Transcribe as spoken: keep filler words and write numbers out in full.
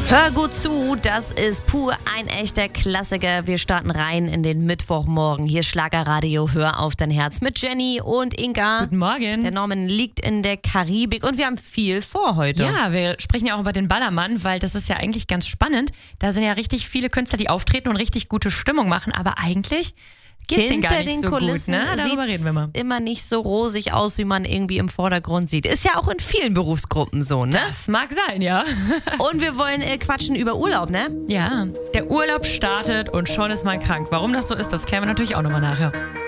Hör gut zu, das ist pur ein echter Klassiker. Wir starten rein in den Mittwochmorgen. Hier ist Schlagerradio, hör auf dein Herz mit Jenny und Inga. Guten Morgen. Der Norman liegt in der Karibik und wir haben viel vor heute. Ja, wir sprechen ja auch über den Ballermann, weil das ist ja eigentlich ganz spannend. Da sind ja richtig viele Künstler, die auftreten und richtig gute Stimmung machen, aber eigentlich geht's denen gar nicht den so Kulissen gut, ne? Darüber reden wir mal. Immer nicht so rosig aus, wie man irgendwie im Vordergrund sieht. Ist ja auch in vielen Berufsgruppen so, ne? Das mag sein, ja. Und wir wollen äh, quatschen über Urlaub, ne? Ja, der Urlaub startet und schon ist man krank. Warum das so ist, das klären wir natürlich auch nochmal nachher.